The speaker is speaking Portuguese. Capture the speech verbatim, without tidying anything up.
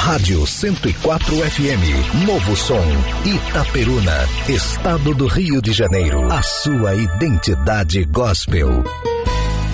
Rádio cento e quatro F M, Novo Som, Itaperuna, Estado do Rio de Janeiro. A sua identidade gospel.